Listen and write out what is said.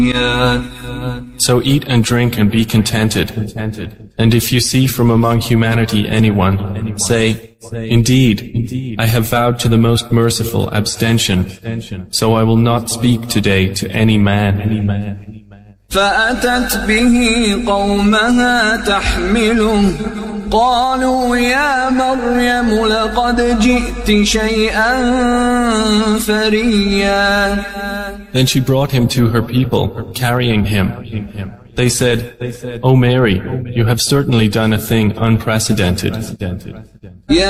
So eat and drink and be contented. And if you see from among humanity anyone, say, Indeed, I have vowed to the most merciful abstention, so I will not speak today to any man. فأتت به قومها تحمله قالوا يا مريم لقد جئت شيئا فريا. Then she brought him to her people, carrying him. They said, O Mary, you have certainly done a thing unprecedented.